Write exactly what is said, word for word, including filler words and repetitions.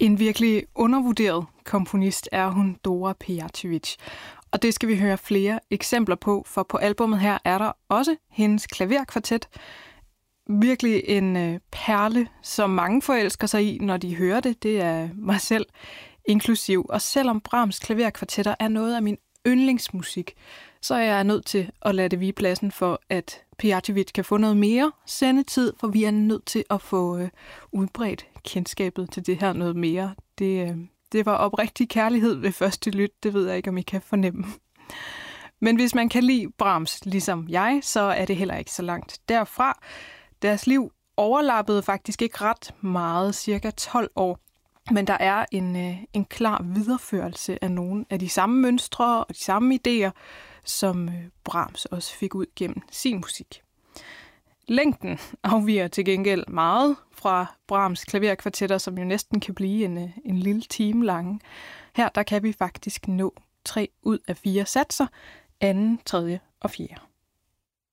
En virkelig undervurderet komponist er hun, Dora Pejacevic. Og det skal vi høre flere eksempler på, for på albumet her er der også hendes klaverkvartet. Virkelig en øh, perle, som mange forelsker sig i, når de hører det. Det er mig selv inklusiv. Og selvom Brahms klaverkvartetter er noget af min yndlingsmusik, så er jeg nødt til at lade det vige pladsen for, at Pejacevic kan få noget mere sendetid, for vi er nødt til at få øh, udbredt kendskabet til det her noget mere. Det, øh, det var oprigtig kærlighed ved første lyt, det ved jeg ikke, om I kan fornemme. Men hvis man kan lide Brahms ligesom jeg, så er det heller ikke så langt derfra. Deres liv overlappede faktisk ikke ret meget, cirka tolv år. Men der er en, øh, en klar videreførelse af nogle af de samme mønstre og de samme idéer, som øh, Brahms også fik ud gennem sin musik. Længden afviger til gengæld meget fra Brahms klaverkvartetter, som jo næsten kan blive en, øh, en lille time lange. Her der kan vi faktisk nå tre ud af fire satser, anden, tredje og fjerde.